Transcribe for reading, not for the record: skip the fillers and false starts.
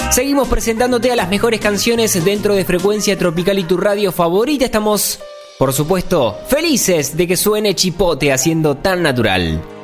Seguimos presentándote a las mejores canciones dentro de Frecuencia Tropical y tu radio favorita. Estamos, por supuesto, felices de que suene Chipote haciendo Tan Natural.